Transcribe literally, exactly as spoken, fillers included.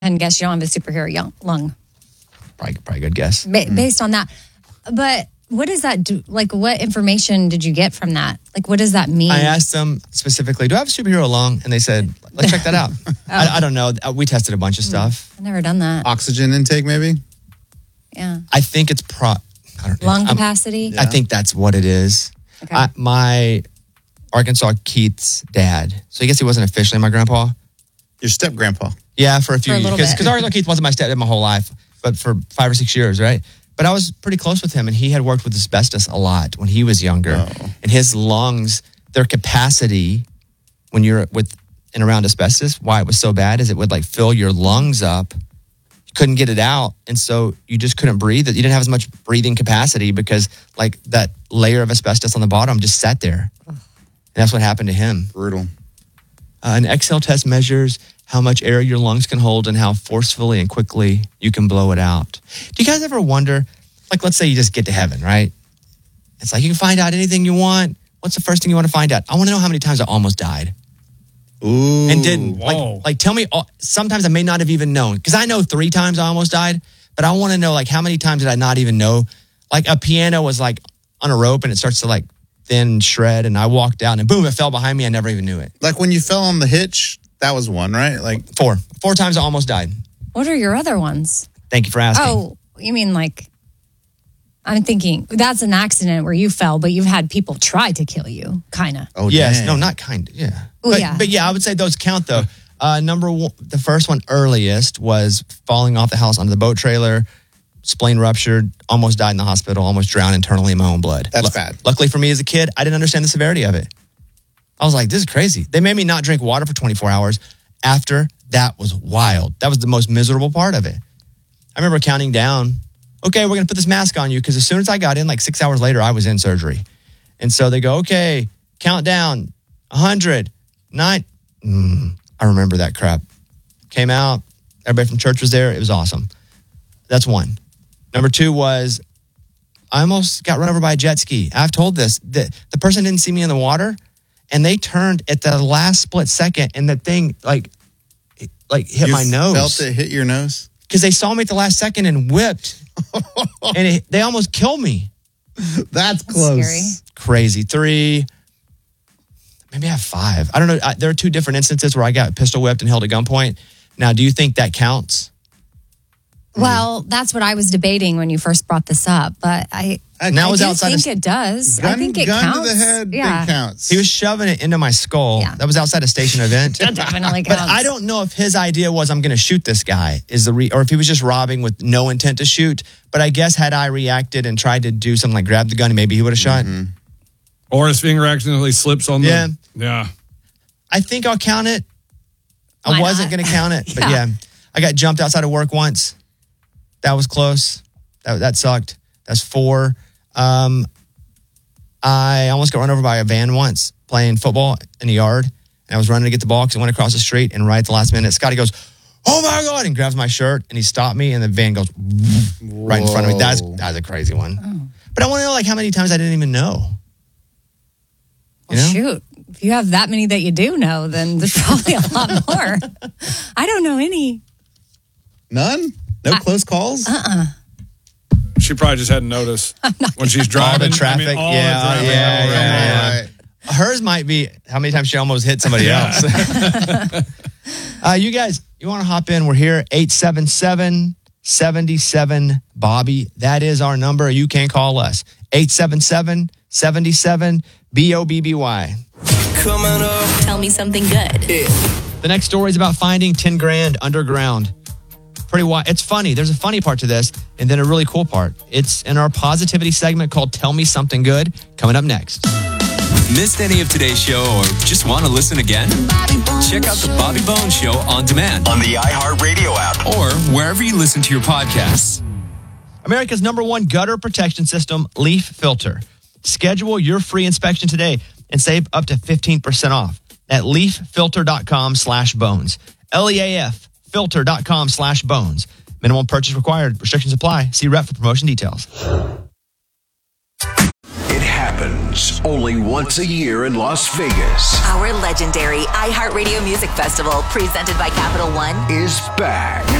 And guess you don't have a superhero young, lung. Probably, probably a good guess. Ba- based on that. But what does that do? Like, what information did you get from that? Like, what does that mean? I asked them specifically, do I have a superhero lung? And they said, let's check that out. oh. I, I don't know. We tested a bunch of stuff. I've never done that. Oxygen intake, maybe? Yeah. I think it's pro... I don't know. Lung I'm, capacity? I think that's what it is. Okay. I, my Arkansas Keith's dad, so I guess he wasn't officially my grandpa. Your step-grandpa. Yeah, for a few For a years. little bit. Because Arkansas Keith wasn't my stepdad my whole life, but for five or six years, right? But I was pretty close with him, and he had worked with asbestos a lot when he was younger. Oh. And his lungs, their capacity when you're with and around asbestos, why it was so bad is it would like fill your lungs up. You couldn't get it out, and so you just couldn't breathe. You didn't have as much breathing capacity because like that layer of asbestos on the bottom just sat there. And that's what happened to him. Brutal. Uh, an Excel test measures how much air your lungs can hold and how forcefully and quickly you can blow it out. Do you guys ever wonder, like, let's say you just get to heaven, right? It's like you can find out anything you want. What's the first thing you want to find out? I want to know how many times I almost died. Ooh. And didn't. Whoa. Like, like, tell me, all, sometimes I may not have even known. Because I know three times I almost died, but I want to know, like, how many times did I not even know? Like, a piano was, like, on a rope and it starts to, like, thin shred, and I walked out and boom, it fell behind me. I never even knew it. Like when you fell on the hitch, that was one, right? Like Four. Four times I almost died. What are your other ones? Thank you for asking. Oh, you mean like, I'm thinking that's an accident where you fell, but you've had people try to kill you, kind of. Oh, yes. dang. No, not kind of. Yeah. Oh, but, yeah. But yeah, I would say those count though. Uh, number one, the first one earliest was falling off the house onto the boat trailer, spleen ruptured, almost died in the hospital, almost drowned internally in my own blood. That's bad. Luckily for me as a kid, I didn't understand the severity of it. I was like, this is crazy. They made me not drink water for twenty-four hours. After that was wild. That was the most miserable part of it. I remember counting down, okay, we're going to put this mask on you, because as soon as I got in, like six hours later, I was in surgery. And so they go, okay, count down, one hundred, nine. Mm, I remember that crap. Came out, everybody from church was there. It was awesome. That's one. Number two was, I almost got run over by a jet ski. I've told this. The, the person didn't see me in the water, and they turned at the last split second, and the thing, like, it, like hit You my nose. Felt it hit your nose? Because they saw me at the last second and whipped. and it, they almost killed me. That's That's close. scary. Crazy. Three, maybe I have five. I don't know. I, there are two different instances where I got pistol whipped and held at gunpoint. Now, do you think that counts? Well, that's what I was debating when you first brought this up, but I, Now I it was do outside think of- it does. I Gun, think it gun counts. to the head, yeah. it counts. He was shoving it into my skull. Yeah. That was outside a station event. That definitely But counts. I don't know if his idea was I'm going to shoot this guy, is the re- or if he was just robbing with no intent to shoot. But I guess had I reacted and tried to do something like grab the gun, maybe he would have shot. Mm-hmm. Or his finger accidentally slips on the... Yeah. Yeah. I think I'll count it. I Why wasn't not? going to count it, but Yeah. yeah, I got jumped outside of work once. That was close. That that sucked. That's four. Um, I almost got run over by a van once playing football in the yard, and I was running to get the ball because I went across the street, and right at the last minute, Scotty goes, "Oh my God!" and grabs my shirt, and he stopped me, and the van goes right in front of me. That's that's a crazy one. Oh. But I want to know like how many times I didn't even know. You Well, know? shoot. If you have that many that you do know, then there's probably a lot more. I don't know any. None? No close calls? Uh-uh. She probably just hadn't noticed when she's driving. All the traffic. I mean, all Yeah, the traffic. yeah, Oh, yeah, come yeah. on. Hers might be how many times she almost hit somebody else. uh, you guys, you want to hop in? We're here, eight seven seven, seven seven, Bobby. That is our number. You can call us, eight seven seven, seven seven, B O B B Y. Coming up. Tell me something good. Yeah. The next story is about finding ten grand underground. Pretty wild. It's funny. There's a funny part to this, and then a really cool part. It's in our positivity segment called Tell Me Something Good, coming up next. Missed any of today's show or just want to listen again? Check out the Bobby Bones Show on demand on the iHeartRadio app or wherever you listen to your podcasts. America's number one gutter protection system, Leaf Filter. Schedule your free inspection today and save up to fifteen percent off at leaffilter.com slash bones. L E A F filter.com slash bones. Minimum purchase required. Restrictions apply. See rep for promotion details. It happened Tunes, only once a year in Las Vegas, Our legendary iHeartRadio Music Festival, presented by Capital One, is back.